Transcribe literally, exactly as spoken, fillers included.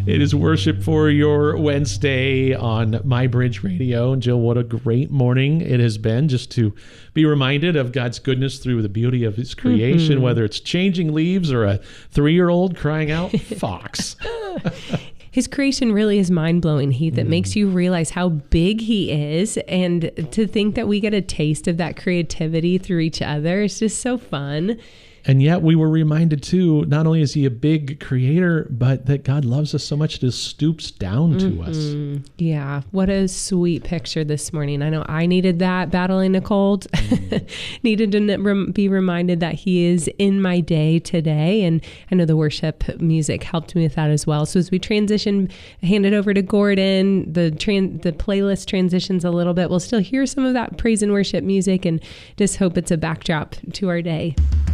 It is worship for your Wednesday on My Bridge Radio. And Jill, what a great morning it has been just to be reminded of God's goodness through the beauty of his creation, mm-hmm. whether it's changing leaves or a three-year-old crying out, fox. His creation really is mind-blowing, Heath. It mm. makes you realize how big he is, and to think that we get a taste of that creativity through each other is just so fun. And yet we were reminded too, not only is he a big creator, but that God loves us so much that he stoops down to mm-hmm. us. Yeah. What a sweet picture this morning. I know I needed that battling a cold, mm. needed to be reminded that he is in my day today. And I know the worship music helped me with that as well. So as we transition, hand it over to Gordon, the tran- the playlist transitions a little bit. We'll still hear some of that praise and worship music and just hope it's a backdrop to our day.